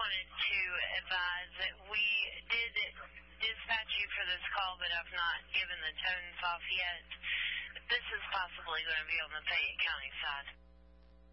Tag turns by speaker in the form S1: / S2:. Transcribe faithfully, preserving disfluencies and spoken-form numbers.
S1: wanted to advise that we did dispatch you for this call, but I've not given the tones off yet. This is possibly going to be on the Fayette County side.